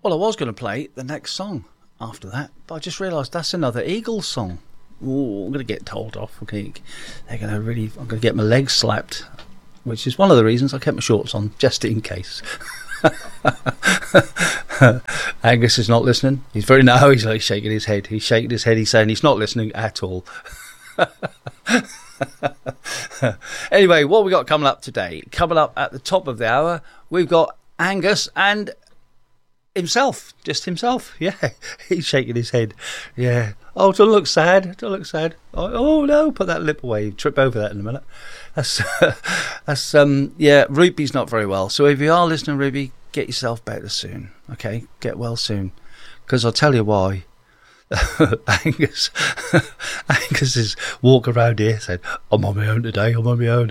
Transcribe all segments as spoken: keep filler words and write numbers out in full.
Well, I was going to play the next song after that, but I just realised that's another Eagles song. Ooh, I'm going to get told off. Okay, they're going to really. I'm going to get my legs slapped, which is one of the reasons I kept my shorts on, just in case. Angus is not listening. He's very no. He's like shaking his head. He's shaking his head. He's saying he's not listening at all. Anyway, what we got coming up today? Coming up at the top of the hour, we've got Angus and himself, just himself. Yeah, he's shaking his head. Yeah. Oh, don't look sad. Don't look sad. Oh, oh no, put that lip away. Trip over that in a minute. That's that's um yeah. Ruby's not very well. So if you are listening, Ruby, get yourself better soon. Okay, get well soon. Because I'll tell you why. Angus, Angus is walking around here saying, "I'm on my own today. I'm on my own."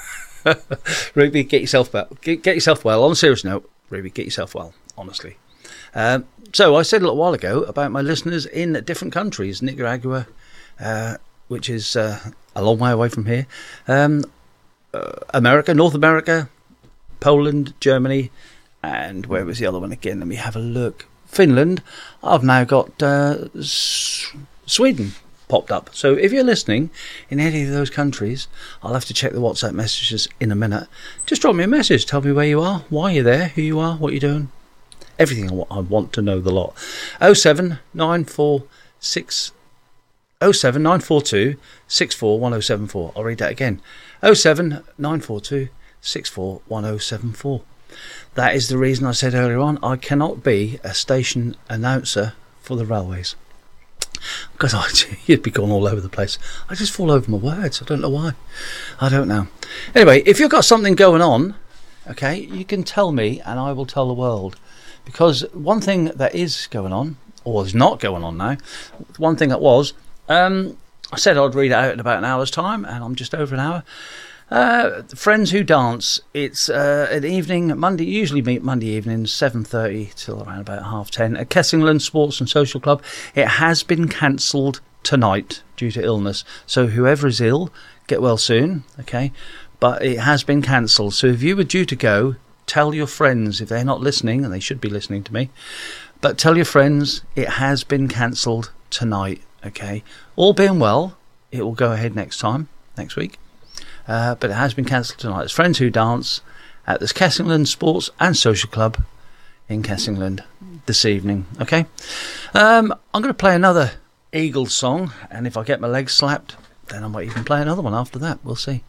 Ruby, get yourself well. Get, get yourself well. On a serious note, Ruby, get yourself well. Honestly. Um, so I said a little while ago about my listeners in different countries, Nicaragua, uh, which is uh, a long way away from here, um, uh, America, North America, Poland, Germany, and where was the other one again? Let me have a look. Finland. I've now got uh, S- Sweden popped up. So if you're listening in any of those countries, I'll have to check the WhatsApp messages in a minute. Just drop me a message. Tell me where you are, why you're there, who you are, what you're doing. Everything I want to know the lot. oh seven nine four six oh seven nine four two six four one oh seven four. I'll read that again. oh seven nine four two six four one oh seven four. That is the reason I said earlier on I cannot be a station announcer for the railways. Because I, you'd be going all over the place. I just fall over my words. I don't know why. I don't know. Anyway, if you've got something going on, okay, you can tell me and I will tell the world. Because one thing that is going on, or is not going on now, one thing that was, um, I said I'd read it out in about an hour's time, and I'm just over an hour. Uh, Friends Who Dance. It's uh, an evening, Monday, usually meet Monday evening, seven thirty till around about half ten, at Kessingland Sports and Social Club. It has been cancelled tonight due to illness. So whoever is ill, get well soon, okay? But it has been cancelled. So if you were due to go, tell your friends, if they're not listening, and they should be listening to me, but tell your friends it has been cancelled tonight, okay? All being well, it will go ahead next time, next week. Uh, but it has been cancelled tonight. It's Friends Who Dance at this Kessingland Sports and Social Club in Kessingland this evening, okay? Um, I'm going to play another Eagles song, and if I get my legs slapped, then I might even play another one after that. We'll see.